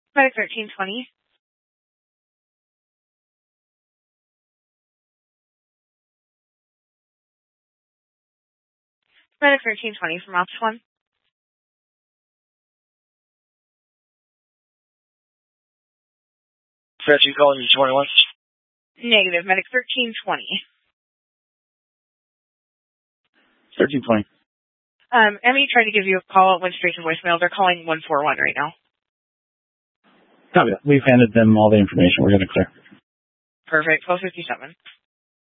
Medic 1320. Medic 1320 from Ops 1. Fetch, you calling me 21? Negative. Medic 1320. 1320. Emmy tried to give you a call. It went straight to voicemail. They're calling 141 right now. Copy that. We've handed them all the information. We're going to clear. Perfect. 1257.